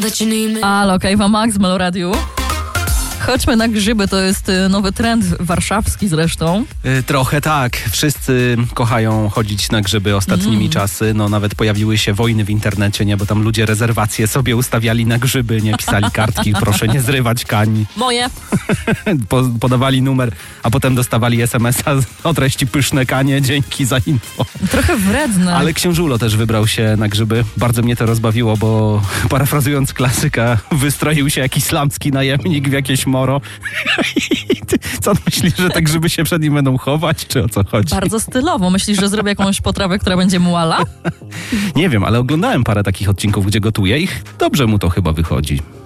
Halo, Kajwa Max w Meloradiu. Chodźmy na grzyby, to jest nowy trend warszawski zresztą. Trochę tak. Wszyscy kochają chodzić na grzyby ostatnimi czasy. No nawet pojawiły się wojny w internecie, nie? Bo tam ludzie rezerwacje sobie ustawiali na grzyby, nie? Pisali kartki, proszę nie zrywać kań. Moje. Podawali numer, a potem dostawali SMS-a o treści pyszne kanie, dzięki za info. Trochę wredne. Ale książulo też wybrał się na grzyby. Bardzo mnie to rozbawiło, bo parafrazując klasyka, wystroił się jakiś islamski najemnik w jakieś moro. Co myślisz, że te grzyby się przed nim będą chować, czy o co chodzi? Bardzo stylowo. Myślisz, że zrobię jakąś potrawę, która będzie muala? Nie wiem, ale oglądałem parę takich odcinków, gdzie gotuje i dobrze mu to chyba wychodzi.